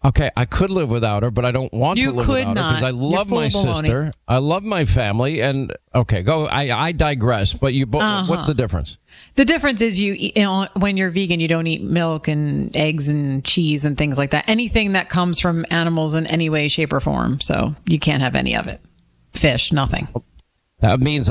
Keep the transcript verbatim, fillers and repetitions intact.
Okay, I could live without her, but I don't want You to live could without not. her because I You're love full my of baloney. sister. I love my family, and okay, go. I, I digress. But you, both. Uh-huh. What's the difference? The difference is you, eat, you know, when you're vegan, you don't eat milk and eggs and cheese and things like that. Anything that comes from animals in any way, shape, or form. So you can't have any of it. Fish, nothing. That means